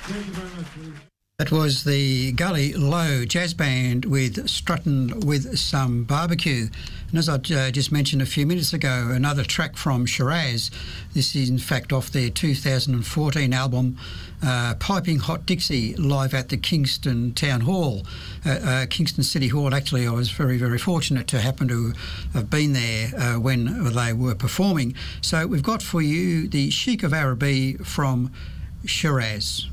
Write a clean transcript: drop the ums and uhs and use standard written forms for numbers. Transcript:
Thank you very much, Bruce. That was the Gully Low Jazz Band with Struttin' with Some Barbecue. And as I just mentioned a few minutes ago, another track from Shiraz. This is in fact off their 2014 album, Piping Hot Dixie, live at the Kingston Town Hall, Kingston City Hall. Actually, I was very, very fortunate to happen to have been there when they were performing. So we've got for you the Sheik of Araby from Shiraz.